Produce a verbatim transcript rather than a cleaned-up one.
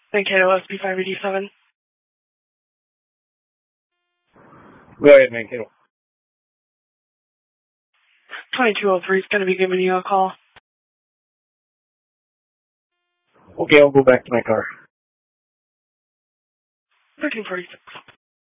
Mankato S B five eighty-seven. Go ahead, Mankato. twenty-two oh three is going to be giving you a call. Okay, I'll go back to my car. thirteen forty-six.